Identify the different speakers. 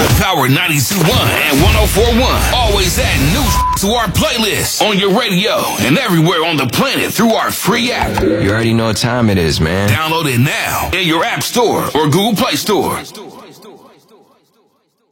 Speaker 1: Power 92.1 and 104.1. Always add new to our playlist on your radio and everywhere on the planet through our free app.
Speaker 2: You already know what time it is, man.
Speaker 1: Download it now in your app store or Google Play Store.